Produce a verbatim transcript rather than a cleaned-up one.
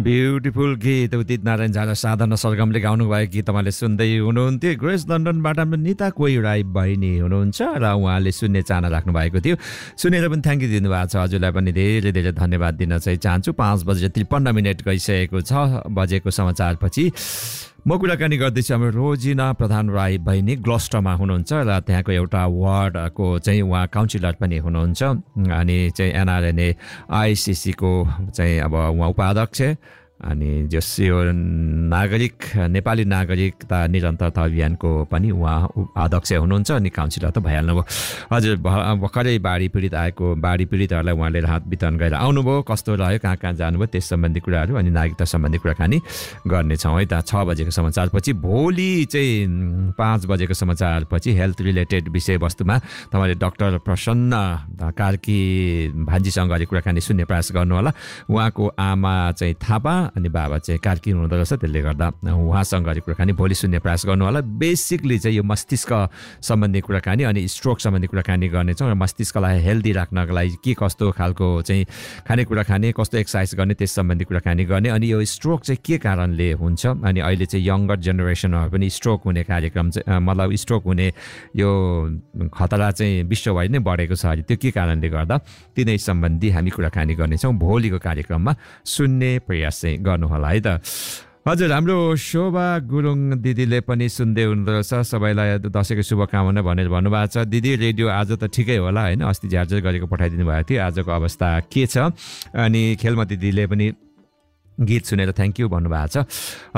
Beautiful गीत उदित नारायण झा र साधना सरगमले गाउनुभएको गीत तपाईँले सुन्दै हुनुहुन्थ्यो। ग्रेस लन्डनबाट हाम्रो निता कोही राई बहिनी हुनुहुन्छ र उहाँले सुन्ने चाहना राख्नु भएको थियो। सुनेर पनि थ्याङ्क यू दिनुभएको छ। हजुरलाई पनि धेरै धेरै धन्यवाद दिन चाहिँ चाहन्छु। पाँच बजेर त्रिपन्न मिनट गइसकेको छ बजेको समाचारपछि म कुराकानी गर्दैछु हाम्रो रोजिना प्रधान राई बहिनी ग्लस्टरमा हुनुहुन्छ र त्यहाँको एउटा वार्डको चाहिँ उहाँ काउन्सिलर पनि हुनुहुन्छ अनि चाहिँ एनआरएनए आइसिसीको चाहिँ अब उहाँ उपाध्यक्ष अनि जस यो नागरिक नेपाली नागरिकता निरन्तरता अभियानको पनि उहाँ अध्यक्ष हुनुहुन्छ अनि काउन्सिलर त भइहाल्नु भयो। हजुर भर्खरै बाढी पीडित आएको बाढी पीडितहरूलाई उहाँले राहत वितरण गरेर आउनुभयो, कस्तो रह्यो, कहाँ कहाँ जानुभयो, त्यस सम्बन्धी कुराहरू अनि नागरिकता सम्बन्धी कुराकानी गर्नेछौँ है त। छ बजेको समाचारपछि भोलि चाहिँ पाँच बजेको समाचारपछि हेल्थ रिलेटेड विषयवस्तुमा तपाईँले डाक्टर प्रसन्न कार्की भान्जीसँग कुराकानी सुन्ने प्रयास गर्नुहोला। उहाँको आमा चाहिँ थापा अनि बाबा चाहिँ कार्की हुँदो रहेछ, त्यसले गर्दा उहाँसँग कुराकानी भोलि सुन्ने प्रयास गर्नु होला। बेसिकली चाहिँ यो मस्तिष्क सम्बन्धी कुराकानी अनि स्ट्रोक सम्बन्धी कुराकानी गर्नेछौँ र मस्तिष्कलाई हेल्दी राख्नको लागि के कस्तो खालको चाहिँ खानेकुरा खाने, कस्तो एक्सर्साइज गर्ने, त्यस सम्बन्धी कुराकानी गर्ने अनि यो स्ट्रोक चाहिँ के कारणले हुन्छ अनि अहिले चाहिँ यङ्गर जेनेरेसनहरू पनि स्ट्रोक हुने कार्यक्रम चाहिँ मतलब स्ट्रोक हुने यो खतरा चाहिँ विश्वभरि नै बढेको छ। त्यो के कारणले गर्दा तिनै सम्बन्धी हामी कुराकानी गर्नेछौँ भोलिको कार्यक्रममा सुन्ने प्रयास चाहिँ गर्नुहोला है त। हजुर हाम्रो शोभा गुरुङ दिदीले पनि सुन्दै हुनुहुँदो रहेछ। सबैलाई दसैँको शुभकामना भनेर भन्नुभएको छ। दिदी रेडियो आज त ठिकै होला होइन, अस्ति झ्यारझ्यार गरेको पठाइदिनु भएको थियो, आजको अवस्था के छ? अनि खेलमती दिदीले पनि गीत सुनेर थ्याङ्क यू भन्नुभएको छ।